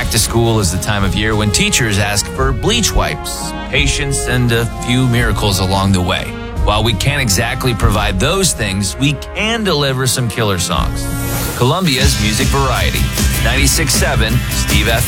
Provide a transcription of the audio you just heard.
Back to school is the time of year when teachers ask for bleach wipes, patience, and a few miracles along the way. While we can't exactly provide those things, we can deliver some killer songs. Columbia's Music Variety, 96.7 Steve FM.